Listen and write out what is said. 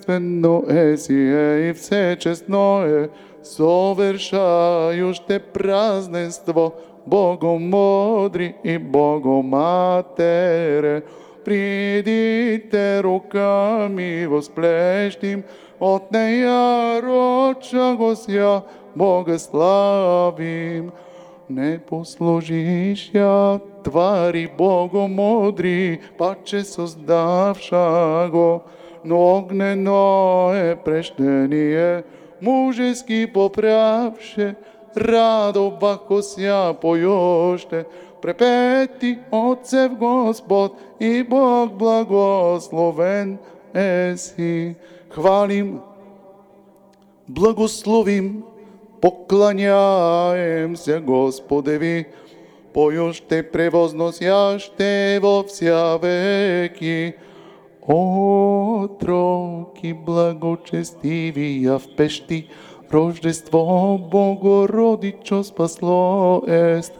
Святое сие и всечестное, совершающте празднество, Богомудри и Богоматере, придите руками восплещим, от нея роча Гостя Бога славим. Не послужиш я твари Богомудри, паче создавшаго, но огнено е прещение, мужески поправше, радо бако ся поёще, препети Отцев Господ и Бог благословен еси. Хвалим, благословим, поклоняемся Господеви, поюще превозносяще во вся веки. Отроки благочестивия в пещи, Рождество Богородичо спасло ест.